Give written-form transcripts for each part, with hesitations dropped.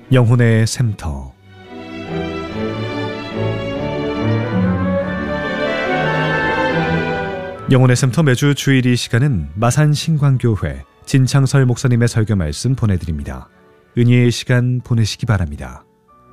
영혼의 샘터. 영혼의 샘터 매주 주일 이 시간은 마산신광교회 진창설 목사님의 설교 말씀 보내드립니다. 은혜의 시간 보내시기 바랍니다.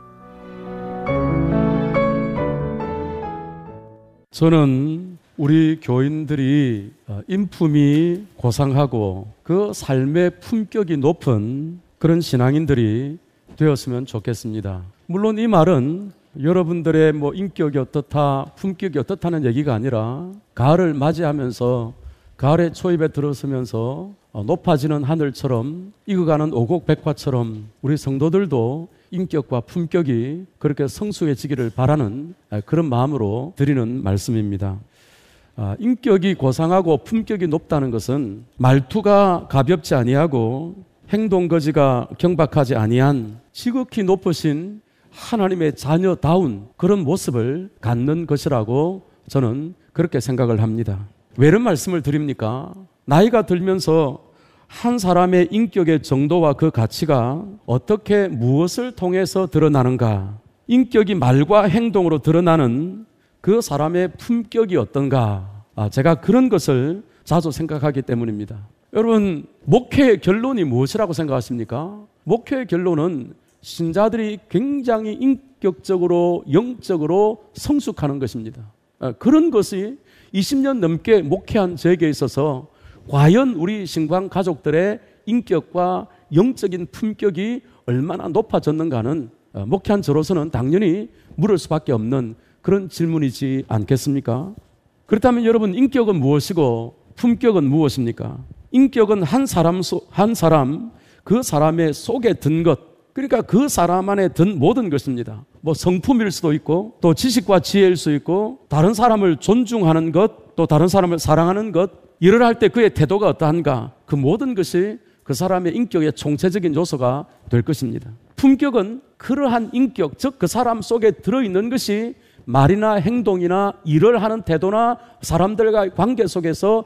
저는 우리 교인들이 인품이 고상하고 그 삶의 품격이 높은 그런 신앙인들이 되었으면 좋겠습니다. 물론 이 말은 여러분들의 인격이 어떻다, 품격이 어떻다는 얘기가 아니라 가을을 맞이하면서 가을의 초입에 들어서면서 높아지는 하늘처럼 익어가는 오곡백화처럼 우리 성도들도 인격과 품격이 그렇게 성숙해지기를 바라는 그런 마음으로 드리는 말씀입니다. 인격이 고상하고 품격이 높다는 것은 말투가 가볍지 아니하고 행동거지가 경박하지 아니한 지극히 높으신 하나님의 자녀다운 그런 모습을 갖는 것이라고 저는 그렇게 생각을 합니다. 왜 이런 말씀을 드립니까? 나이가 들면서 한 사람의 인격의 정도와 그 가치가 어떻게 무엇을 통해서 드러나는가? 인격이 말과 행동으로 드러나는 그 사람의 품격이 어떤가? 제가 그런 것을 자주 생각하기 때문입니다. 여러분, 목회의 결론이 무엇이라고 생각하십니까? 목회의 결론은 신자들이 굉장히 인격적으로 영적으로 성숙하는 것입니다. 그런 것이 20년 넘게 목회한 저에게 있어서 과연 우리 신광 가족들의 인격과 영적인 품격이 얼마나 높아졌는가는 목회한 저로서는 당연히 물을 수밖에 없는 그런 질문이지 않겠습니까? 그렇다면 여러분, 인격은 무엇이고 품격은 무엇입니까? 인격은 한 사람 그 사람의 속에 든 것, 그러니까 그 사람 안에 든 모든 것입니다. 성품일 수도 있고 또 지식과 지혜일 수 있고 다른 사람을 존중하는 것, 또 다른 사람을 사랑하는 것, 일을 할 때 그의 태도가 어떠한가, 그 모든 것이 그 사람의 인격의 총체적인 요소가 될 것입니다. 품격은 그러한 인격, 즉 그 사람 속에 들어있는 것이 말이나 행동이나 일을 하는 태도나 사람들과의 관계 속에서